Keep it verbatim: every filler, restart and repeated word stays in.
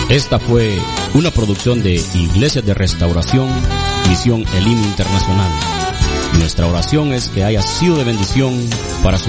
Esta fue una producción de Iglesia de Restauración, Misión Elim Internacional. Nuestra oración es que haya sido de bendición para su